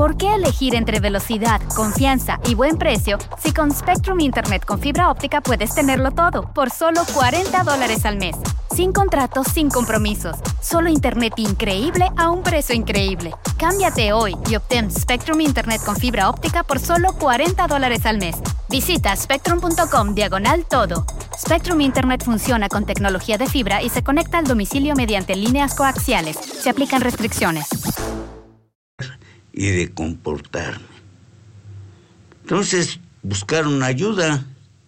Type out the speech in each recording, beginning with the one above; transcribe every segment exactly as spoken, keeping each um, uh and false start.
¿Por qué elegir entre velocidad, confianza y buen precio si con Spectrum Internet con fibra óptica puedes tenerlo todo por solo cuarenta dólares al mes? Sin contratos, sin compromisos. Solo Internet increíble a un precio increíble. Cámbiate hoy y obtén Spectrum Internet con fibra óptica por solo cuarenta dólares al mes. Visita spectrum.com diagonal todo. Spectrum Internet funciona con tecnología de fibra y se conecta al domicilio mediante líneas coaxiales. Se aplican restricciones. Y de comportarme. Entonces buscaron ayuda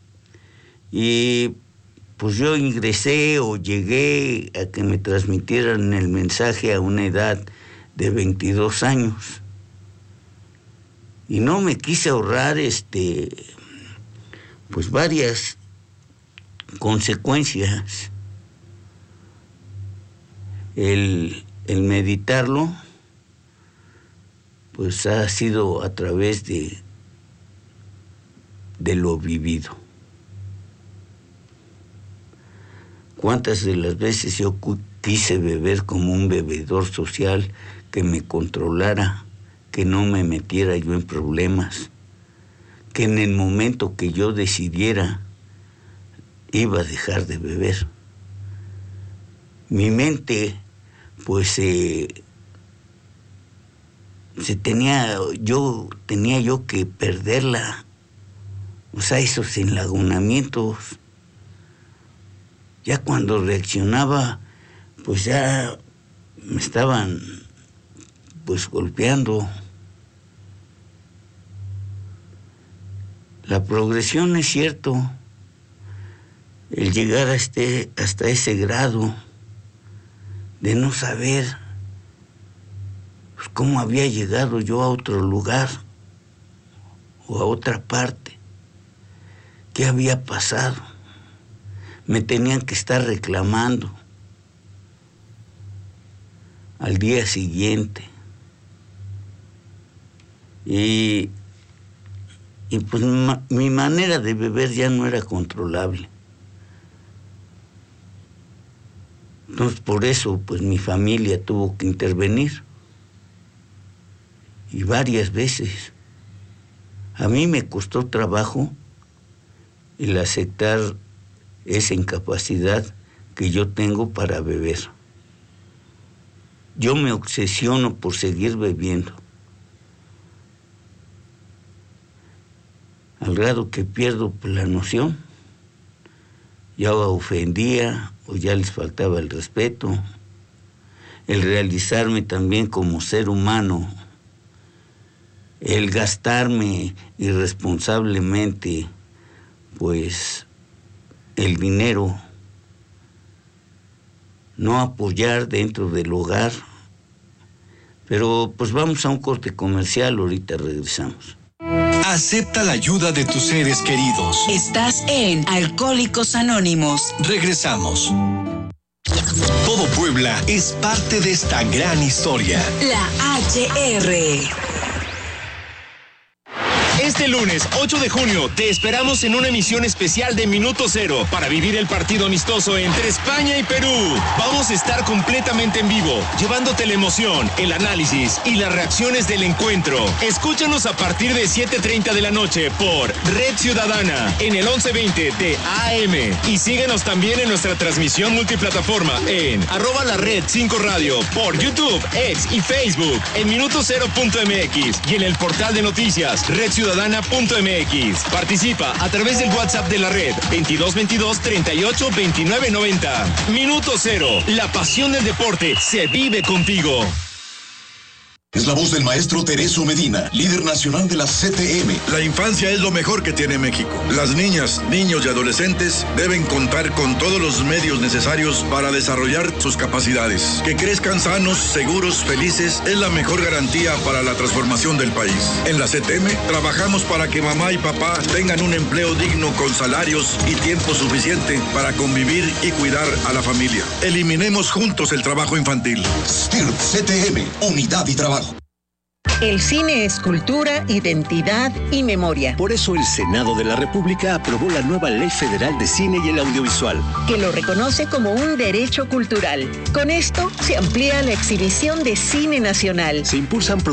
y pues yo ingresé o llegué a que me transmitieran el mensaje a una edad de veintidós años. Y no me quise ahorrar este pues varias consecuencias. El, el meditarlo pues ha sido a través de, de lo vivido. ¿Cuántas de las veces yo quise beber como un bebedor social que me controlara, que no me metiera yo en problemas, que en el momento que yo decidiera iba a dejar de beber? Mi mente, pues, eh, se tenía, yo tenía yo que perderla, o sea, esos enlagunamientos. Ya cuando reaccionaba, pues ya me estaban, pues, golpeando. La progresión es cierto, el llegar a este, hasta ese grado de no saber pues, cómo había llegado yo a otro lugar o a otra parte, qué había pasado. Me tenían que estar reclamando al día siguiente. Y, y pues ma, mi manera de beber ya no era controlable. Entonces por eso pues mi familia tuvo que intervenir. Y varias veces. A mí me costó trabajo el aceptar esa incapacidad que yo tengo para beber. Yo me obsesiono por seguir bebiendo, al grado que pierdo la noción. Ya ofendía o ya les faltaba el respeto, el realizarme también como ser humano, el gastarme irresponsablemente, pues, el dinero, no apoyar dentro del hogar. Pero pues vamos a un corte comercial, ahorita regresamos. Acepta la ayuda de tus seres queridos. Estás en Alcohólicos Anónimos. Regresamos. Todo Puebla es parte de esta gran historia. La H R. Este lunes, ocho de junio, te esperamos en una emisión especial de Minuto Cero para vivir el partido amistoso entre España y Perú. Vamos a estar completamente en vivo, llevándote la emoción, el análisis y las reacciones del encuentro. Escúchanos a partir de siete treinta de la noche por Red Ciudadana en el once veinte de A M. Y síguenos también en nuestra transmisión multiplataforma en arroba la red cinco radio por YouTube, X y Facebook en minuto cero punto m x y en el portal de noticias Red Ciudadana. Ciudadana.mx. Participa a través del WhatsApp de la red veintidós veintidós treinta y ocho veintinueve noventa. Minuto Cero. La pasión del deporte se vive contigo. Es la voz del maestro Tereso Medina, líder nacional de la C T M. La infancia es lo mejor que tiene México. Las niñas, niños y adolescentes deben contar con todos los medios necesarios para desarrollar sus capacidades. Que crezcan sanos, seguros, felices es la mejor garantía para la transformación del país. En la C T M trabajamos para que mamá y papá tengan un empleo digno con salarios y tiempo suficiente para convivir y cuidar a la familia. Eliminemos juntos el trabajo infantil. S T I R P C T M, unidad y trabajo. El cine es cultura, identidad y memoria. Por eso el Senado de la República aprobó la nueva Ley Federal de Cine y el Audiovisual, que lo reconoce como un derecho cultural. Con esto se amplía la exhibición de cine nacional. Se impulsan